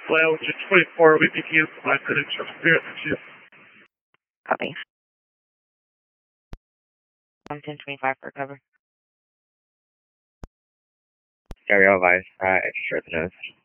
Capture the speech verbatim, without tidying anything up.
Latitude twenty-four, we be canceled by credential spirit two. Copy. one ten twenty-five for cover. Stereo advice, uh, extra short the nose.